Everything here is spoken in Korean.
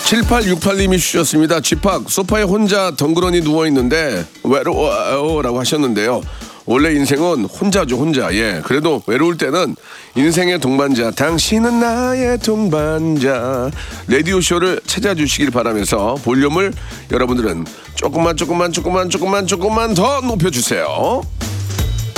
7868님이 주셨습니다. 집합 소파에 혼자 덩그러니 누워있는데 외로워라고 하셨는데요. 원래 인생은 혼자죠, 혼자. 예. 그래도 외로울 때는 인생의 동반자, 당신은 나의 동반자. 라디오쇼를 찾아주시길 바라면서 볼륨을 여러분들은 조금만 더 높여주세요.